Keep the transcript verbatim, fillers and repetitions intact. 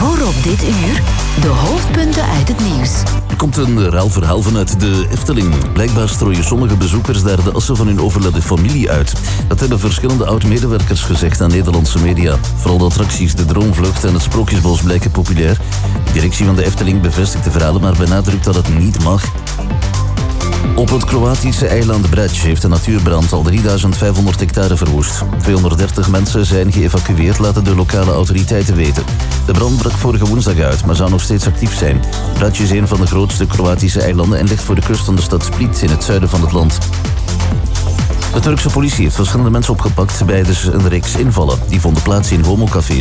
Voorop dit uur, de hoofdpunten uit het nieuws. Er komt een ruil verhaal vanuit de Efteling. Blijkbaar strooien sommige bezoekers daar de assen van hun overleden familie uit. Dat hebben verschillende oud-medewerkers gezegd aan Nederlandse media. Vooral de attracties De Droomvlucht en het Sprookjesbos blijken populair. De directie van de Efteling bevestigt de verhalen, maar benadrukt dat het niet mag. Op het Kroatische eiland Brač heeft de natuurbrand al drieduizend vijfhonderd hectare verwoest. tweehonderddertig mensen zijn geëvacueerd, laten de lokale autoriteiten weten. De brand brak vorige woensdag uit, maar zou nog steeds actief zijn. Brač is een van de grootste Kroatische eilanden en ligt voor de kust van de stad Split in het zuiden van het land. De Turkse politie heeft verschillende mensen opgepakt bij een reeks invallen. Die vonden plaats in homocafés.